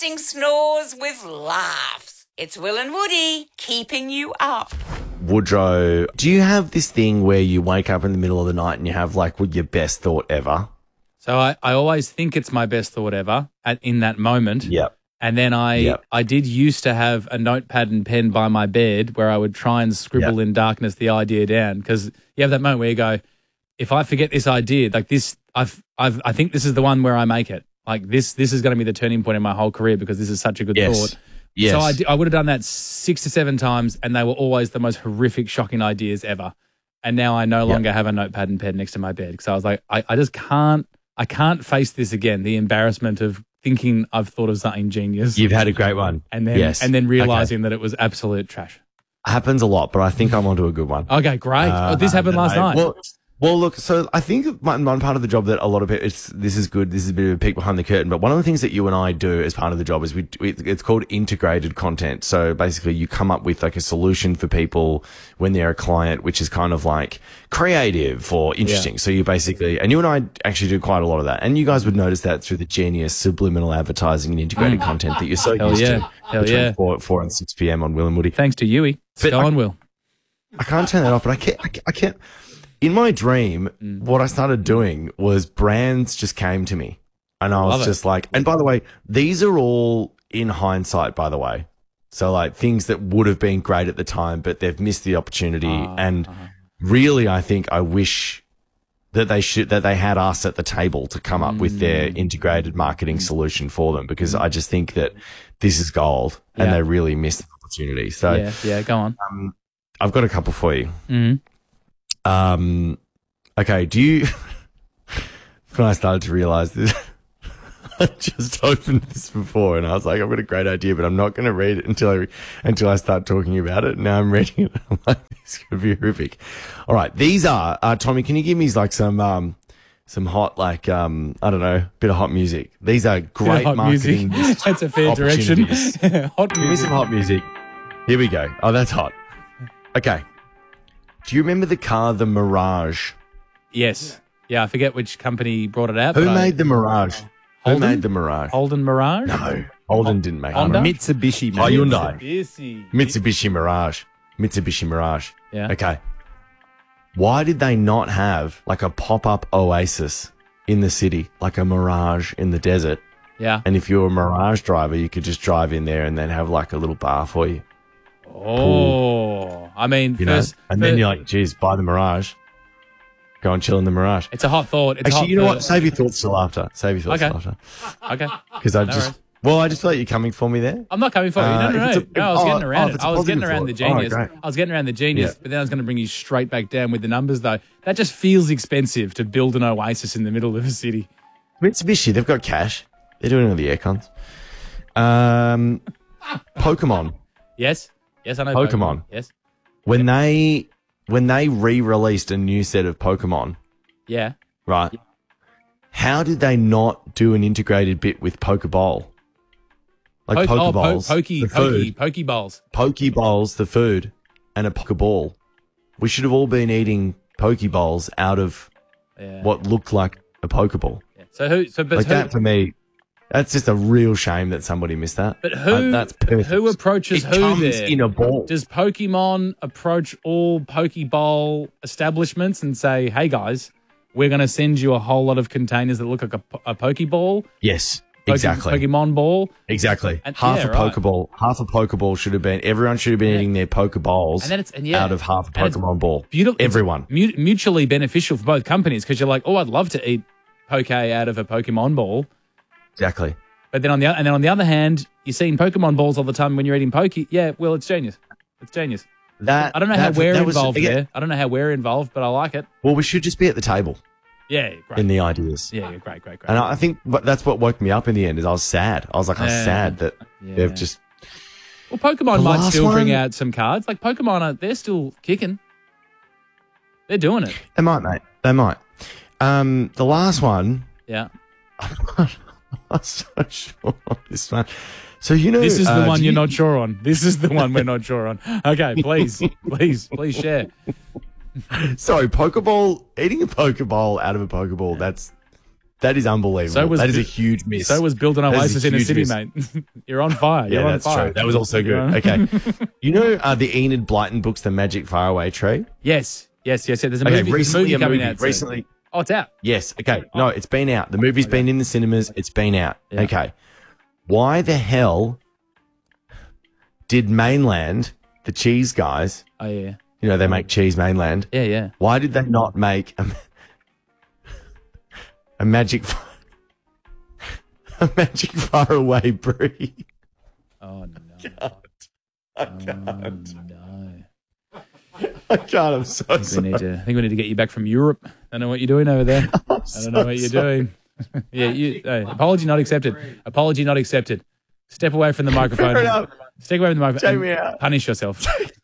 replacing snores with laughs. It's Will and Woody keeping you up. Woodrow, do you have this thing where you wake up in the middle of the night and you have like your best thought ever? So I always think it's my best thought ever in that moment. Yep. And then I did used to have a notepad and pen by my bed where I would try and scribble in darkness the idea down, because you have that moment where you go, if I forget this idea, like this, I think this is the one where I make it. Like this is going to be the turning point in my whole career because this is such a good thought. Yes. So I would have done that 6 to 7 times, and they were always the most horrific, shocking ideas ever. And now I no longer have a notepad and pen next to my bed because I was like, I just can't. I can't face this again, the embarrassment of thinking I've thought of something genius. You've had a great one. And then realising that it was absolute trash. Happens a lot, but I think I'm onto a good one. Okay, great. This happened last night. Well, look, so I think one part of the job that a lot of people, this is good, this is a bit of a peek behind the curtain, but one of the things that you and I do as part of the job is it's called integrated content. So basically you come up with like a solution for people when they're a client, which is kind of like creative or interesting. So you basically, and you and I actually do quite a lot of that. And you guys would notice that through the genius subliminal advertising and integrated content that you're so used to. Between 4 and 6 p.m. on Will and Woody. Thanks to Yui. Go on, Will. I can't turn that off, but I can't. In my dream, what I started doing was brands just came to me, and I was just like, and by the way, these are all in hindsight, by the way. So like things that would have been great at the time, but they've missed the opportunity. And really, I think I wish that they had us at the table to come up with their integrated marketing solution for them, because I just think that this is gold and they really missed the opportunity. So go on. I've got a couple for you. Okay, when I started to realize this, I just opened this before and I was like, I've got a great idea, but I'm not going to read it until I start talking about it. Now I'm reading it. I'm like, this is going to be horrific. All right. These are, Tommy, can you give me like some hot, like, I don't know, bit of hot music. These are great marketing. That's a fair direction. Hot music. Give me some hot music. Here we go. Oh, that's hot. Okay. Do you remember the car, the Mirage? Yes. Yeah, I forget which company brought it out. Who made the Mirage? Holden? Who made the Mirage? Holden Mirage? No, Holden didn't make Honda? it. Mitsubishi. Oh, Hyundai. Mitsubishi. Mitsubishi Mirage. Yeah. Okay. Why did they not have like a pop-up oasis in the city, like a Mirage in the desert? Yeah. And if you're a Mirage driver, you could just drive in there and then have like a little bar for you. Oh, I mean, then you're like, geez, buy the Mirage. Go and chill in the Mirage. It's a hot thought. Actually, you know what? Save your thoughts till after. Till after. Okay. Because I just feel like you're coming for me there. I'm not coming for you. No. I was getting around it. I was getting around the genius. Right, I was getting around the genius, but then I was going to bring you straight back down with the numbers, though. That just feels expensive to build an oasis in the middle of a city. Mitsubishi, they've got cash. They're doing all the aircons. Pokemon. Yes, I know Pokemon. Yes. When they re-released a new set of Pokemon, right? Yeah. How did they not do an integrated bit with Pokeball? Like Pokeballs, Pokeballs. Pokeballs, the food, and a Pokeball. We should have all been eating Pokeballs out of what looked like a Pokeball. Yeah. That for me, that's just a real shame that somebody missed that. But who approaches who comes there? In a ball. Does Pokemon approach all Pokeball establishments and say, hey guys, we're going to send you a whole lot of containers that look like a Pokeball? Yes, exactly. Pokemon ball? Exactly. Half a Pokeball should have been, everyone should have been eating their Pokeballs out of half a Pokemon ball. Beautiful. Everyone. Mutually beneficial for both companies, because you're like, oh, I'd love to eat Poke out of a Pokemon ball. Exactly. But then on the other hand, you're seeing Pokemon balls all the time when you're eating Poke. Yeah, well, it's genius. It's genious. I don't know how we're involved there. I don't know how we're involved, but I like it. Well, we should just be at the table. Yeah, great. In the ideas. Yeah, great. And I think that's what woke me up in the end is I was sad. I was sad that they've just... Well, Pokemon might still bring out some cards. Like Pokemon, they're still kicking. They're doing it. They might, mate. They might. The last one... Yeah. I'm not so sure on this one. So, you know... This is the one you're not sure on. This is the one we're not sure on. Okay, please share. Sorry, Pokeball, eating a Pokeball out of a Pokeball, that's That is unbelievable. That is a huge miss. So was building Oasis in a city, miss. mate. You're on fire. Yeah, You're on that's fire. true. That was also good. Okay. You know the Enid Blyton books, The Magic Faraway Tree? Yes. There's a movie coming out soon. Recently. Oh, it's out. Yes. Okay. No, it's been out. The movie's been in the cinemas. It's been out. Yeah. Okay. Why the hell did Mainland, the cheese guys, Oh, yeah. you know, they make cheese Mainland. Yeah. Why did they not make a magic faraway brie? Oh, no. I can't. No. I can't. I'm so sorry. I think we need to get you back from Europe. I don't know what you're doing over there. I don't know what you're doing. Yeah, apology not accepted. Apology not accepted. Step away from the microphone. Step away from the microphone. Take me out. Punish yourself.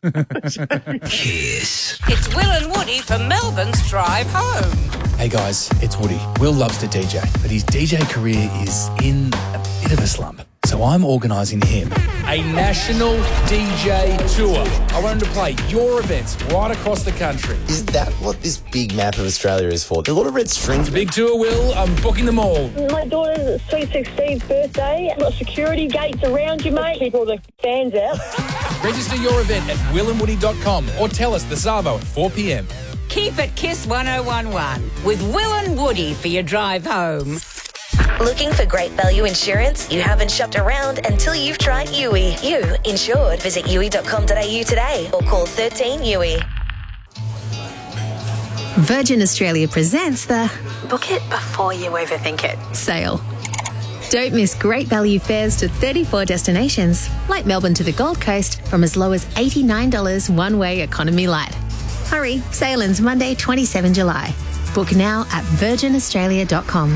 Kiss. It's Will and Woody for Melbourne's Drive Home. Hey guys, it's Woody. Will loves to DJ, but his DJ career is in a bit of a slump. So I'm organising him a national DJ tour. I want him to play your events right across the country. Is that what this big map of Australia is for? There's a lot of red strings. Big tour, Will. I'm booking them all. My daughter's sweet 16th birthday. I've got security gates around you, mate. Keep all the fans out. Register your event at willandwoody.com or tell us the Savo at 4 p.m. Keep it Kiss 1011 with Will and Woody for your drive home. Looking for great value insurance? You haven't shopped around until you've tried Yui. You insured. Visit yui.com.au today or call 13YUI. Virgin Australia presents the Book it before you overthink it sale. Don't miss great value fares to 34 destinations, like Melbourne to the Gold Coast, from as low as $89 one-way economy light. Hurry, sale ends Monday, 27 July. Book now at virginaustralia.com.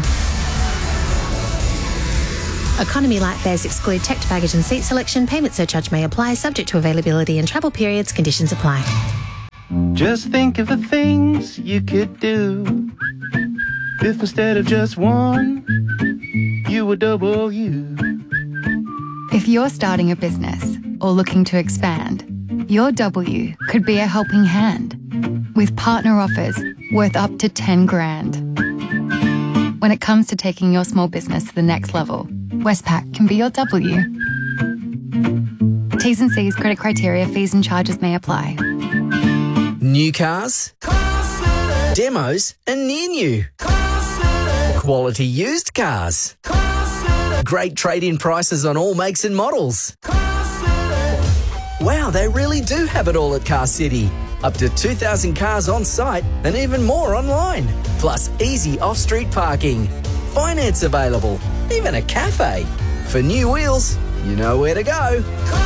Economy light fares exclude checked baggage and seat selection. Payment surcharge may apply, subject to availability and travel periods. Conditions apply. Just think of the things you could do if instead of just one, you were double you. If you're starting a business or looking to expand, your W could be a helping hand with partner offers worth up to 10 grand. When it comes to taking your small business to the next level, Westpac can be your W. T's and C's, credit criteria, fees and charges may apply. New cars, demos and near new. Quality used cars. Great trade-in prices on all makes and models. Wow, they really do have it all at Car City. Up to 2,000 cars on site and even more online. Plus easy off-street parking. Finance available. Even a cafe. For new wheels, you know where to go.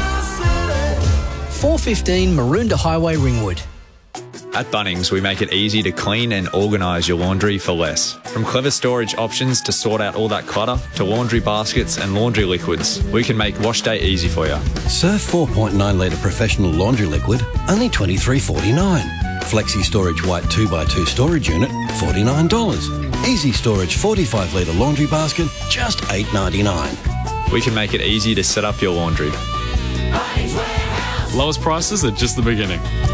415 Maroondah Highway, Ringwood. At Bunnings, we make it easy to clean and organise your laundry for less. From clever storage options to sort out all that clutter, to laundry baskets and laundry liquids, we can make wash day easy for you. Surf 4.9 litre professional laundry liquid, only $23.49. Flexi Storage White 2x2 storage unit, $49. Easy Storage 45 litre laundry basket, just $8.99. We can make it easy to set up your laundry. Lowest prices are just the beginning.